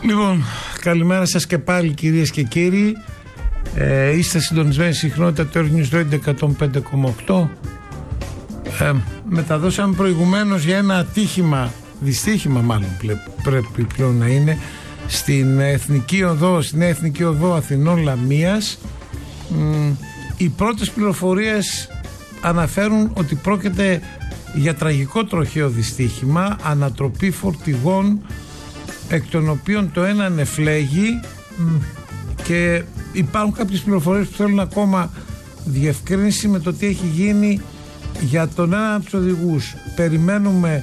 Λοιπόν, καλημέρα σας και πάλι κυρίες και κύριοι. Είστε συντονισμένοι στη συχνότητα του News Radio 105,8. Μεταδώσαμε προηγουμένως για ένα ατύχημα, δυστύχημα μάλλον πρέπει πλέον να είναι, στην Εθνική Οδό Αθηνών Λαμίας. Οι πρώτες πληροφορίες αναφέρουν ότι πρόκειται για τραγικό τροχαίο δυστύχημα, ανατροπή φορτηγών, εκ των οποίων το ένα νεφλέγει, και υπάρχουν κάποιες πληροφορίες που θέλουν ακόμα διευκρίνηση με το τι έχει γίνει για τον ένα από τους οδηγούς. Περιμένουμε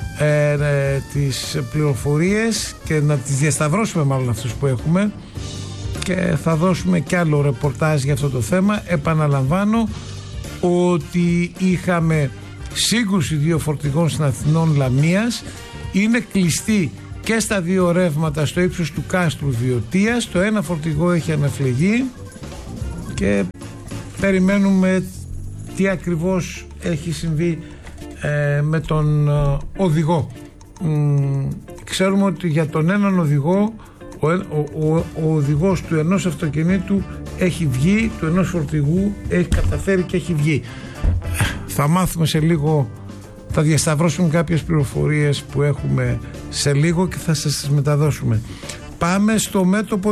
τις πληροφορίες και να τις διασταυρώσουμε μάλλον αυτούς που έχουμε, και θα δώσουμε κι άλλο ρεπορτάζ για αυτό το θέμα. Επαναλαμβάνω ότι είχαμε σύγκρουση δύο φορτηγών στην Αθηνών Λαμίας. Είναι κλειστή και στα δύο ρεύματα στο ύψος του κάστρου Βιωτίας. Το ένα φορτηγό έχει αναφλεγεί και περιμένουμε τι ακριβώς έχει συμβεί με τον οδηγό. Ξέρουμε ότι για τον έναν οδηγό, ο οδηγός του ενός αυτοκινήτου έχει βγει, του ενός φορτηγού έχει καταφέρει και έχει βγει. Θα μάθουμε σε λίγο, θα διασταυρώσουμε κάποιες πληροφορίες που έχουμε σε λίγο και θα σας τις μεταδώσουμε. Πάμε στο μέτωπο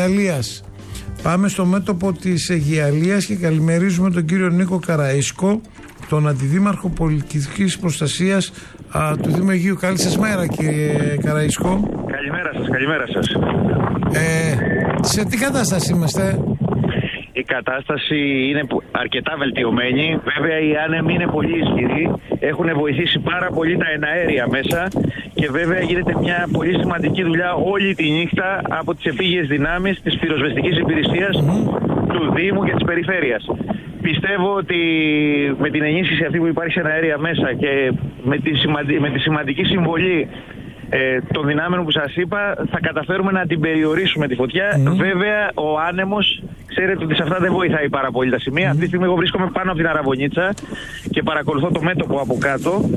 της Αιγιαλίας και καλημερίζουμε τον κύριο Νίκο Καραΐσκο, τον Αντιδήμαρχο Πολιτικής Προστασίας του Δήμου Αιγείου. Καλή σας μέρα, κύριε Καραΐσκο. Καλημέρα σας. Σε τι κατάσταση είμαστε? Η κατάσταση είναι αρκετά βελτιωμένη. Βέβαια οι άνεμοι είναι πολύ ισχυροί. Έχουν βοηθήσει πάρα πολύ τα εναέρια μέσα και βέβαια γίνεται μια πολύ σημαντική δουλειά όλη τη νύχτα από τις επίγειες δυνάμεις της πυροσβεστικής υπηρεσίας του Δήμου και της Περιφέρειας. Πιστεύω ότι με την ενίσχυση αυτή που υπάρχει σε εναέρια μέσα και με τη σημαντική συμβολή των δυνάμεων που σας είπα, θα καταφέρουμε να την περιορίσουμε τη φωτιά. Βέβαια ο άνεμος, ξέρετε ότι σε αυτά δεν βοηθάει πάρα πολύ τα σημεία. Αυτή τη στιγμή εγώ βρίσκομαι πάνω από την Αραβωνίτσα και παρακολουθώ το μέτωπο από κάτω.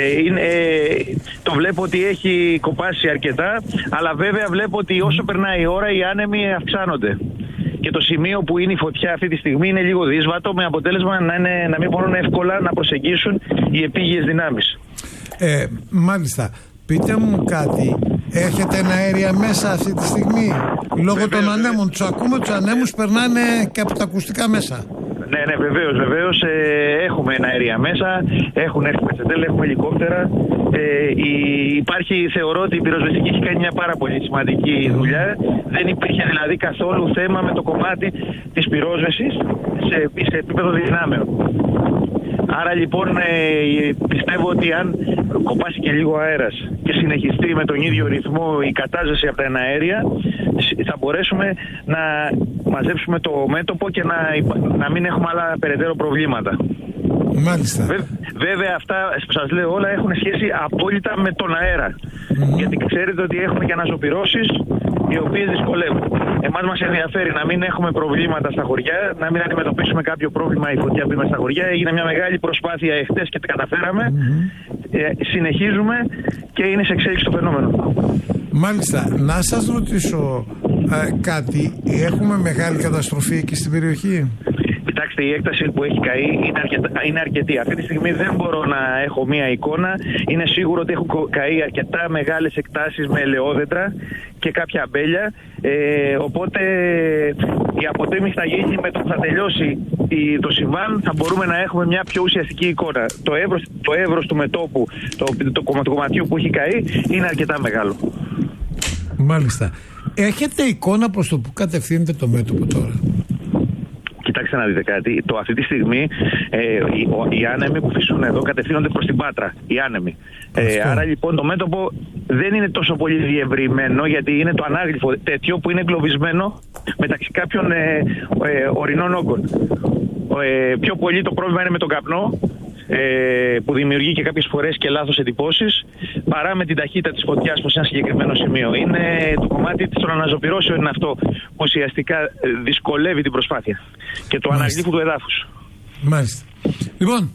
Το βλέπω ότι έχει κοπάσει αρκετά, αλλά βέβαια βλέπω ότι όσο περνάει η ώρα οι άνεμοι αυξάνονται. Και το σημείο που είναι η φωτιά αυτή τη στιγμή είναι λίγο δύσβατο, με αποτέλεσμα να μην μπορούν εύκολα να προσεγγίσουν οι επίγειες δυνάμεις. Μάλιστα. Πείτε μου κάτι, έχετε εναέρια μέσα αυτή τη στιγμή? Λόγω των ανέμων, τους ακούμε, τους ανέμους περνάνε και από τα ακουστικά μέσα. Ναι, βεβαίως έχουμε εναέρια μέσα, έχουν έρθει πετσετέλ, έχουμε ελικόπτερα. Θεωρώ ότι η πυροσβεστική έχει κάνει μια πάρα πολύ σημαντική δουλειά. Δεν υπήρχε δηλαδή καθόλου θέμα με το κομμάτι της πυρόσβεσης σε επίπεδο δυνάμεων. Άρα λοιπόν πιστεύω ότι αν κοπάσει και λίγο αέρας και συνεχιστεί με τον ίδιο ρυθμό η κατάζεση από τα εναέρια, θα μπορέσουμε να μαζέψουμε το μέτωπο και να μην έχουμε άλλα περαιτέρω προβλήματα. Μάλιστα. Βέβαια αυτά που σας λέω όλα έχουν σχέση απόλυτα με τον αέρα. Γιατί ξέρετε ότι έχουμε και αναζωπυρώσεις οι οποίες δυσκολεύουν. Εμάς μας ενδιαφέρει να μην έχουμε προβλήματα στα χωριά, να μην αντιμετωπίσουμε κάποιο πρόβλημα η φωτιά που είμαι στα χωριά. Έγινε μια μεγάλη προσπάθεια εχθές και τα καταφέραμε. Συνεχίζουμε και είναι σε εξέλιξη το φαινόμενο. Μάλιστα. Να σας ρωτήσω κάτι. Έχουμε μεγάλη καταστροφή εκεί στην περιοχή? Κοιτάξτε, η έκταση που έχει καεί είναι αρκετή. Αυτή τη στιγμή δεν μπορώ να έχω μία εικόνα. Είναι σίγουρο ότι έχουν καεί αρκετά μεγάλες εκτάσεις με ελαιόδεντρα και κάποια αμπέλια. Οπότε η αποτίμηση θα γίνει με το που θα τελειώσει το συμβάν. Θα μπορούμε να έχουμε μια πιο ουσιαστική εικόνα. Το εύρος του μετώπου, το κομματιού που έχει καεί, είναι αρκετά μεγάλο. Μάλιστα. Έχετε εικόνα προς το που κατευθύνεται το μέτωπο τώρα? Κοιτάξτε να δείτε κάτι. Αυτή τη στιγμή οι άνεμοι που φυσούν εδώ κατευθύνονται προς την Πάτρα. Οι άνεμοι. Άρα λοιπόν το μέτωπο δεν είναι τόσο πολύ διευρυμένο, γιατί είναι το ανάγλυφο τέτοιο που είναι εγκλωβισμένο μεταξύ κάποιων ορεινών όγκων. Πιο πολύ το πρόβλημα είναι με τον καπνό, που δημιουργεί και κάποιες φορές και λάθος εντυπώσεις, παρά με την ταχύτητα της φωτιάς προς ένα συγκεκριμένο σημείο. Είναι το κομμάτι των αναζωπυρώσεων είναι αυτό που ουσιαστικά δυσκολεύει την προσπάθεια και το αναγλύφου του εδάφους. Μάλιστα. Λοιπόν,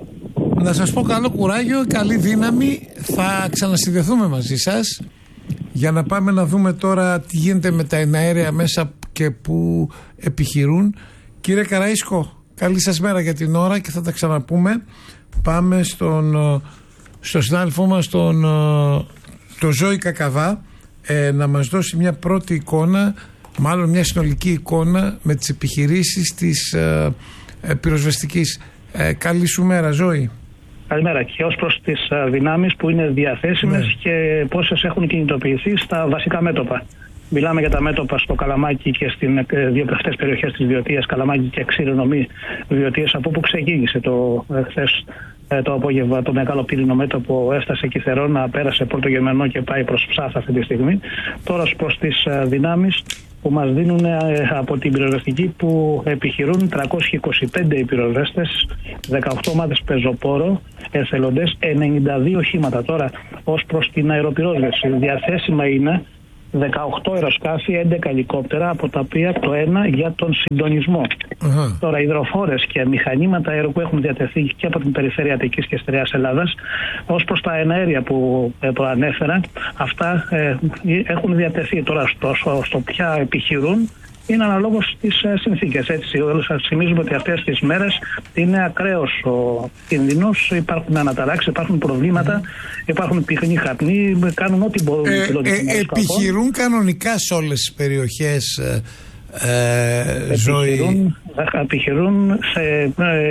να σας πω καλό κουράγιο, καλή δύναμη. Θα ξανασυνδεθούμε μαζί σας Για να πάμε να δούμε τώρα τι γίνεται με τα εναέρια μέσα και που επιχειρούν. Κύριε Καραΐσκο, καλή σας μέρα για την ώρα και θα τα ξαναπούμε. Πάμε στο συνάδελφό μας τον Ζώη Κακαβά να μας δώσει μια πρώτη εικόνα, μάλλον μια συνολική εικόνα με τις επιχειρήσεις της πυροσβεστικής. Καλή σου μέρα, Ζώη. Καλημέρα. Και ως προς τις δυνάμεις που είναι διαθέσιμες και πόσες έχουν κινητοποιηθεί στα βασικά μέτωπα. Μιλάμε για τα μέτωπα στο Καλαμάκι και στις δύο αυτές περιοχές της Βιωτίας, Καλαμάκι και Ξηρονομή Βιωτίας, από όπου ξεκίνησε χθες το απόγευμα το μεγάλο πύρινο μέτωπο, έφτασε Κιθερώνα, πέρασε Πόρτο Γερμανό και πάει προς Ψάθα αυτή τη στιγμή. Τώρα προς τις δυνάμεις που μας δίνουν από την πυροσβεστική που επιχειρούν 325 πυροσβέστες, 18 ομάδες πεζοπόρο, εθελοντές, 92 οχήματα. Τώρα ως προς την αεροπυρόσβεση διαθέσιμα είναι 18 αεροσκάφη, 11 ελικόπτερα, από τα οποία το ένα για τον συντονισμό. Τώρα, υδροφόρες και μηχανήματα αέρο που έχουν διατεθεί και από την περιφέρεια Αττικής και Στερεάς Ελλάδας, ως προς τα εναέρια που προανέφερα, αυτά έχουν διατεθεί. Τώρα, στο ποια επιχειρούν, είναι αναλόγως στις συνθήκες. Έτσι, σας θυμίζουμε ότι αυτές τις μέρες είναι ακραίος ο κίνδυνος, υπάρχουν αναταράξεις, υπάρχουν προβλήματα, υπάρχουν πυκνοί καπνοί, κάνουν ό,τι μπορούν. Επιχειρούν κανονικά σε όλες τις περιοχές, Ζωή. Επιχειρούν σε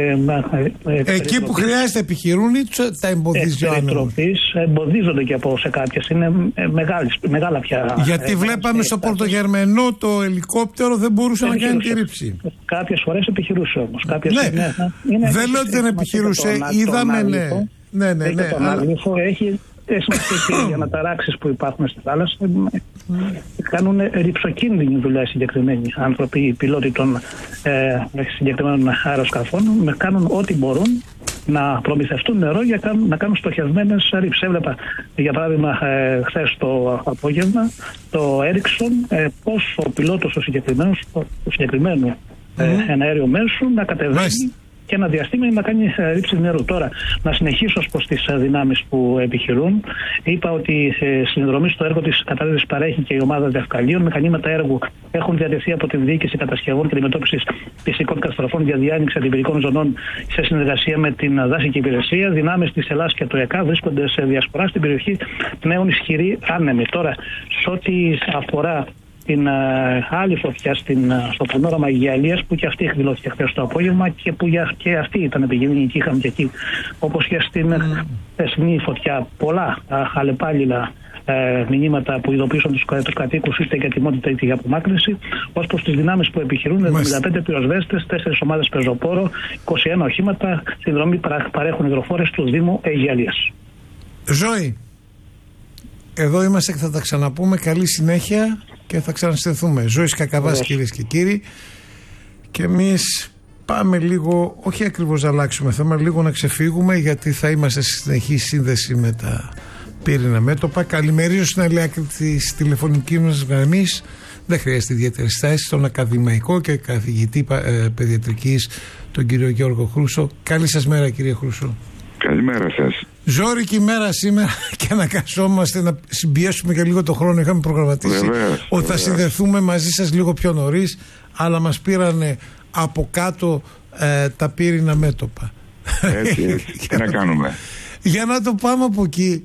εκεί που χρειάζεται επιχειρούν ή τα εμποδίζει ο άνεμος? Εμποδίζονται και σε κάποιες. Είναι μεγάλα πια. Γιατί βλέπαμε στο Πορτογερμενό το ελικόπτερο δεν μπορούσε να κάνει τη ρήψη. Κάποιες φορές επιχειρούσε όμως. Δεν λέω ότι δεν επιχειρούσε. Είδαμε, ναι. Το Ανάγλυφο έχει σημασία για αναταράξεις που υπάρχουν στη θάλασσα. Κάνουν ρυψοκίνδυνη δουλειά οι συγκεκριμένοι άνθρωποι, οι πιλότοι των συγκεκριμένων αεροσκαφών. Κάνουν ό,τι μπορούν να προμηθευτούν νερό για να κάνουν στοχευμένες ρήψεις. Έβλεπα για παράδειγμα χθες το απόγευμα το Έριξον πώς ο πιλότος του συγκεκριμένου εναέριου μέσου να κατεβαίνει και ένα διαστήμα να κάνει ρήψη νερού. Τώρα, να συνεχίσω προς τις δυνάμεις που επιχειρούν. Είπα ότι συνδρομή στο έργο της κατάρτισης παρέχει και η ομάδα Δευκαλίων. Μηχανήματα έργου έχουν διατεθεί από την Διοίκηση Κατασκευών και Αντιμετώπισης Φυσικών Καταστροφών για διάνοιξη αντιπυρικών ζωνών σε συνεργασία με την Δάσικη Υπηρεσία. Δυνάμεις της Ελλάδας και του ΕΚΑ βρίσκονται σε διασπορά στην περιοχή νέων ισχυρή άνεμη. Τώρα, σε ό,τι αφορά την άλλη φωτιά στο Πανόραμα Υγιαλίας, που και αυτή εκδηλώθηκε χθες το απόγευμα και που και αυτή ήταν επικίνδυνη και είχαμε και εκεί, όπως και στην θεσμή φωτιά, πολλά χαλεπάλληλα μηνύματα που ειδοποιήσαν τους κατοίκους είτε για τιμότητα είτε για απομάκρυνση. Ως προς τις δυνάμεις που επιχειρούν, 75 πυροσβέστες, 4 ομάδες πεζοπόρο, 21 οχήματα, συνδρομή παρέχουν υδροφόρες του Δήμου Υγιαλίας. Ζωή, εδώ είμαστε και θα τα ξαναπούμε. Καλή συνέχεια και θα ξαναστεθούμε. Ζώης Κακαβάς, κυρίες και κύριοι. Και εμείς πάμε λίγο, όχι ακριβώς να αλλάξουμε θέμα, λίγο να ξεφύγουμε, γιατί θα είμαστε στη συνεχή σύνδεση με τα πύρινα μέτωπα. Καλημερίζω στην άλλη άκρη της τηλεφωνικής μας γραμμής. Δεν χρειάζεται ιδιαίτερη στάση, στον ακαδημαϊκό και καθηγητή παιδιατρικής, τον κύριο Γιώργο Χρούσο. Καλή σας μέρα, κύριε Χρούσο. Καλημέρα σας. Ζώρικη μέρα σήμερα και αναγκαζόμαστε να συμπιέσουμε και λίγο το χρόνο. Είχαμε προγραμματίσει ότι θα συνδεθούμε μαζί σας λίγο πιο νωρίς, αλλά μας πήρανε από κάτω τα πύρινα μέτωπα. Έτσι. Τι να κάνουμε. Για να το πάμε από εκεί,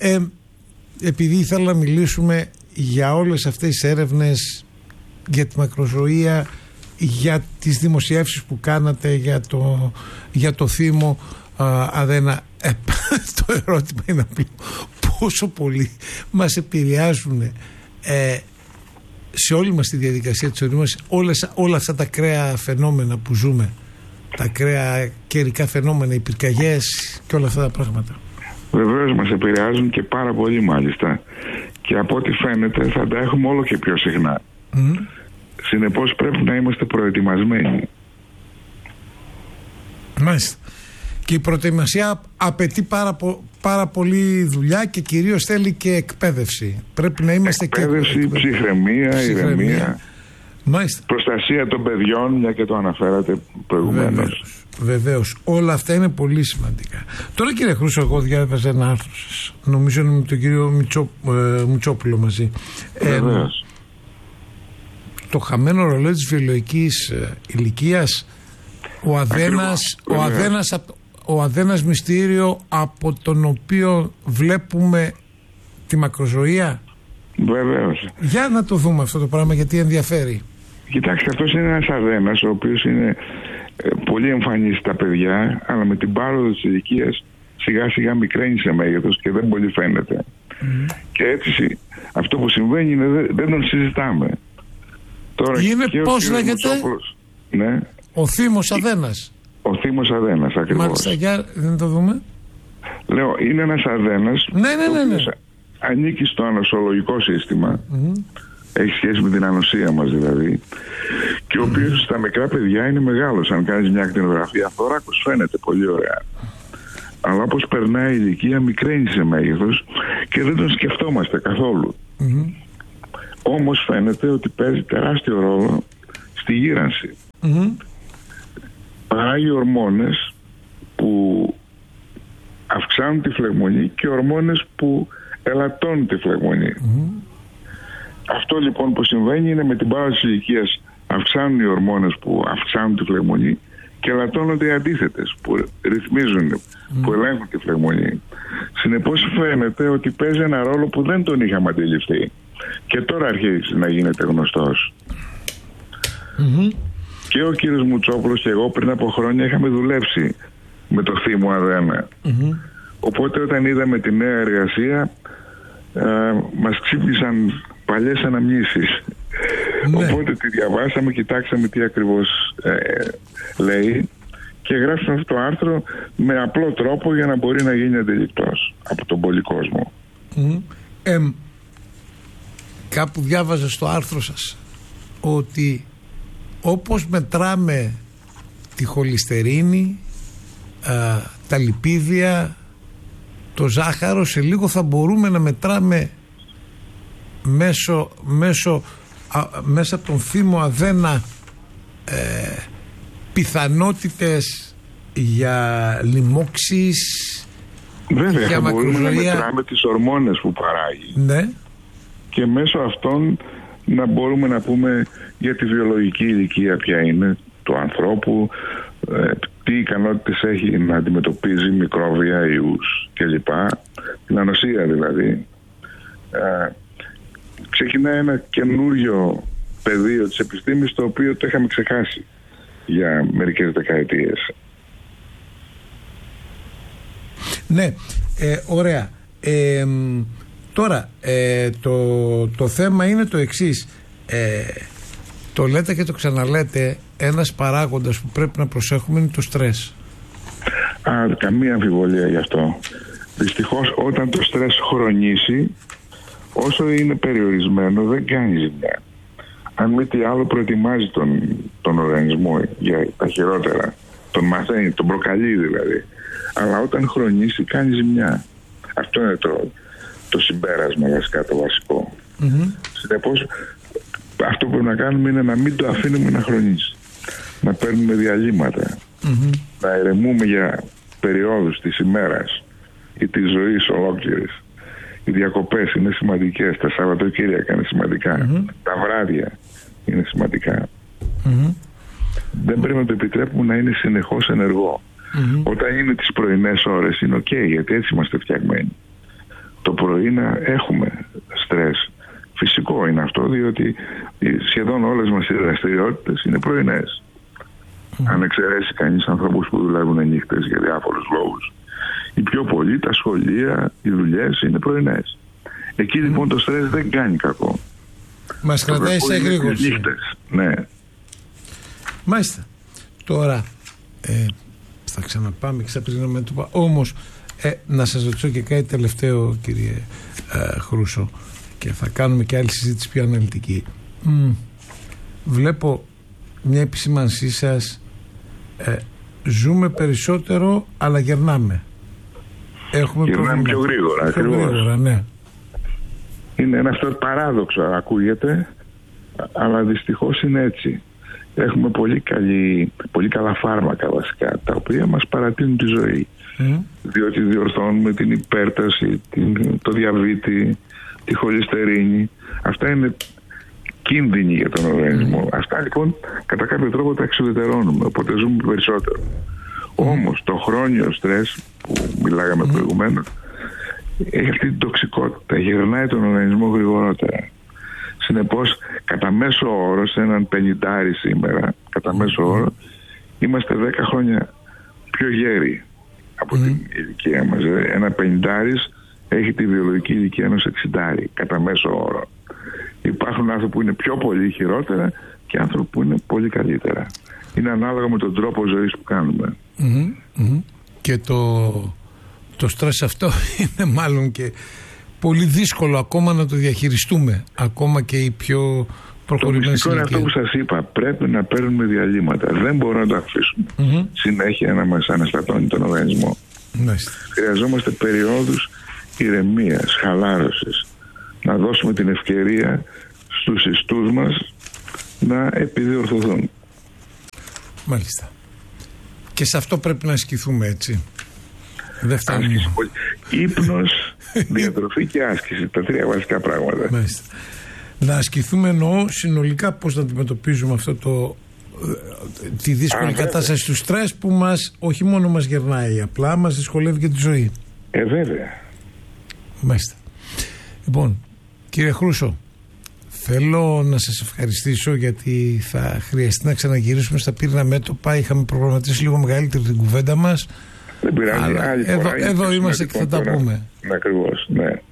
επειδή ήθελα να μιλήσουμε για όλες αυτές τις έρευνες, για τη μακροζωία, για τις δημοσιεύσεις που κάνατε για το θύμο Αδένα, το ερώτημα είναι απλό. Πόσο πολύ μας επηρεάζουν σε όλη μας τη διαδικασία της ζωής μας όλα αυτά τα ακραία φαινόμενα που ζούμε, τα ακραία καιρικά φαινόμενα, οι πυρκαγιές και όλα αυτά τα πράγματα? Βεβαίως μας επηρεάζουν και πάρα πολύ, μάλιστα, και από ό,τι φαίνεται θα τα έχουμε όλο και πιο συχνά. Συνεπώς πρέπει να είμαστε προετοιμασμένοι. Μάλιστα. Και η προετοιμασία απαιτεί πάρα πολύ δουλειά και κυρίως θέλει και εκπαίδευση. Πρέπει να είμαστε εκπαίδευση, ψυχραιμία, ηρεμία. Μάλιστα. Προστασία των παιδιών, μια και το αναφέρατε προηγουμένως. Βεβαίως. Όλα αυτά είναι πολύ σημαντικά. Τώρα, κύριε Χρούσο, εγώ διάβαζα ένα άρθρο σας. Νομίζω είναι με τον κύριο Μητσόπουλο μαζί. Το χαμένο ρολόι της βιολογικής ηλικίας, ο Αδένας μυστήριο από τον οποίο βλέπουμε τη μακροζωία. Βεβαίως. Για να το δούμε αυτό το πράγμα, γιατί ενδιαφέρει. Κοιτάξτε, αυτός είναι ένας Αδένας ο οποίος είναι πολύ εμφανής στα παιδιά, αλλά με την πάροδο της ηλικίας σιγά σιγά μικραίνει σε μέγεθος και δεν πολύ φαίνεται. Και έτσι αυτό που συμβαίνει είναι δεν τον συζητάμε. Τώρα, είναι πώς λέγεται? Ναι. Ο Θήμος Αδένας. Ο Θήμος Αδένας, ακριβώς. Μάλιστα, για να το δούμε. Λέω, είναι ένας Αδένας. Ναι. Ανήκει στο ανοσολογικό σύστημα. Έχει σχέση με την ανοσία μας δηλαδή. Και ο οποίος στα μικρά παιδιά είναι μεγάλος. Αν κάνεις μια ακτινογραφία θώρακος φαίνεται πολύ ωραία. Αλλά όπως περνάει η ηλικία μικραίνει σε μέγεθος και δεν τον σκεφτόμαστε καθόλου. Όμως φαίνεται ότι παίζει τεράστιο ρόλο στη γύρανση. Παράγει ορμόνες που αυξάνουν τη φλεγμονή και ορμόνες που ελαττώνουν τη φλεγμονή. Αυτό λοιπόν που συμβαίνει είναι με την πάροδο της ηλικίας αυξάνουν οι ορμόνες που αυξάνουν τη φλεγμονή και ελαττώνονται οι αντίθετες που ρυθμίζουν, που ελέγχουν τη φλεγμονή. Συνεπώς φαίνεται ότι παίζει ένα ρόλο που δεν τον είχαμε αντιληφθεί και τώρα αρχίζει να γίνεται γνωστός. Και ο κύριος Μουτσόπουλος και εγώ πριν από χρόνια είχαμε δουλέψει με το Θήμο Αδένα. Οπότε όταν είδαμε τη νέα εργασία μας ξύπνησαν παλιές αναμνήσεις. Οπότε τη διαβάσαμε, κοιτάξαμε τι ακριβώς λέει και γράψαμε αυτό το άρθρο με απλό τρόπο για να μπορεί να γίνει αντιληπτός από τον πολύ κόσμο. Κάπου διάβαζα στο άρθρο σας ότι όπως μετράμε τη χολυστερίνη, τα λιπίδια, το ζάχαρο, σε λίγο θα μπορούμε να μετράμε μέσα από τον Θήμο Αδένα πιθανότητες για λοιμώξεις. Βέβαια, θα μπορούμε να μετράμε τις ορμόνες που παράγει. Ναι. Και μέσω αυτών να μπορούμε να πούμε για τη βιολογική ηλικία ποια είναι του ανθρώπου, τι ικανότητες έχει να αντιμετωπίζει μικρόβια, ιούς κλπ. Την ανοσία δηλαδή. Ξεκινάει ένα καινούριο πεδίο της επιστήμης το οποίο το είχαμε ξεχάσει για μερικές δεκαετίες. Ναι, ωραία. Τώρα το θέμα είναι το εξής. Το λέτε και το ξαναλέτε, ένας παράγοντας που πρέπει να προσέχουμε είναι το στρες. Καμία αμφιβολία γι' αυτό. Δυστυχώς όταν το στρες χρονίσει, όσο είναι περιορισμένο δεν κάνει ζημιά. Αν μη τι άλλο προετοιμάζει τον οργανισμό για τα χειρότερα. Τον μαθαίνει, τον προκαλεί δηλαδή. Αλλά όταν χρονίσει κάνει ζημιά. Αυτό είναι το συμπέρασμα βασικά, το βασικό. Συνεπώς αυτό που πρέπει να κάνουμε είναι να μην το αφήνουμε να χρονίσει. Να παίρνουμε διαλύματα. Να ηρεμούμε για περιόδους της ημέρας ή της ζωής ολόκληρης. Οι διακοπές είναι σημαντικές, τα Σαββατοκύριακα είναι σημαντικά, τα βράδια είναι σημαντικά. Δεν πρέπει να το επιτρέπουμε να είναι συνεχώς ενεργό. Όταν είναι τις πρωινές ώρες είναι ok, γιατί έτσι είμαστε φτιαγμένοι. Το πρωί να έχουμε στρες. Φυσικό είναι αυτό, διότι σχεδόν όλες μας οι δραστηριότητες είναι πρωινές. Αν εξαιρέσει κανείς ανθρώπους που δουλεύουν νύχτες για διάφορους λόγους. Οι πιο πολλοί, τα σχολεία, οι δουλειές είναι πρωινές. Εκεί λοιπόν το στρες δεν κάνει κακό. Μας κρατάει σε εγρήγορση. Ναι. Μάλιστα. Τώρα θα ξαναπάμε και με το όμως να σας ρωτήσω και κάτι τελευταίο, κύριε Χρούσο, και θα κάνουμε και άλλη συζήτηση πιο αναλυτική. Βλέπω μια επισήμανσή σας, ζούμε περισσότερο αλλά γερνάμε. Γερνάμε πιο γρήγορα, ακριβώς. Ναι. Είναι αυτό παράδοξο, ακούγεται, Αλλά δυστυχώς είναι έτσι. Έχουμε πολύ καλά φάρμακα βασικά, τα οποία μας παρατείνουν τη ζωή. Διότι διορθώνουμε την υπέρταση, το διαβήτη, τη χολυστερίνη. Αυτά είναι κίνδυνοι για τον οργανισμό. Αυτά λοιπόν κατά κάποιο τρόπο τα εξουδετερώνουμε, οπότε ζούμε περισσότερο. Όμως το χρόνιο στρες που μιλάγαμε προηγουμένως έχει αυτή την τοξικότητα, γερνάει τον οργανισμό γρηγορότερα. Συνεπώς, κατά μέσο όρο, σε έναν 50 σήμερα, κατά μέσο όρο, είμαστε 10 χρόνια πιο γέροι από την ηλικία μας. Ένα 50 έχει τη βιολογική ηλικία ενός 60, κατά μέσο όρο. Υπάρχουν άνθρωποι που είναι πιο πολύ χειρότερα και άνθρωποι που είναι πολύ καλύτερα. Είναι ανάλογα με τον τρόπο ζωής που κάνουμε. Και το στρες αυτό είναι μάλλον και πολύ δύσκολο ακόμα να το διαχειριστούμε, ακόμα και οι πιο προχωρημένες ηλικίες. Το μυστικό είναι αυτό που σας είπα, πρέπει να παίρνουμε διαλύματα, δεν μπορούμε να το αφήσουμε συνέχεια να μας αναστατώνει τον οργανισμό. Χρειαζόμαστε περιόδους ηρεμίας, χαλάρωσης, να δώσουμε την ευκαιρία στους ιστούς μας να επιδιορθωθούν. Μάλιστα. Και σε αυτό πρέπει να ασκηθούμε, έτσι. Δεν φτάνει. Ύπνος, διατροφή και άσκηση. Τα 3 βασικά πράγματα. Μάλιστα. Να ασκηθούμε, εννοώ συνολικά πώς να αντιμετωπίζουμε αυτό τη δύσκολη κατάσταση του στρες που μας, όχι μόνο μας γερνάει, απλά μας δυσκολεύει και τη ζωή. Βέβαια. Μάλιστα. Λοιπόν, κύριε Χρούσο, θέλω να σας ευχαριστήσω γιατί θα χρειαστεί να ξαναγυρίσουμε στα πύρνα μέτωπα. Είχαμε προγραμματίσει λίγο μεγαλύτερη την κουβέντα μας. Δεν πειράζει. Εδώ είμαστε και θα τα πούμε. Ακριβώς, ναι.